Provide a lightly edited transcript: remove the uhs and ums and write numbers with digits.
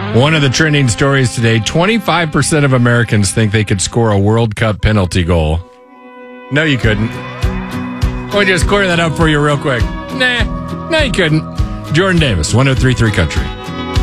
One of the trending stories today, 25% of Americans think they could score a World Cup penalty goal. No, you couldn't. Let me just clear that up for you real quick. Nah, no, you couldn't. Jordan Davis, 103.3 Country.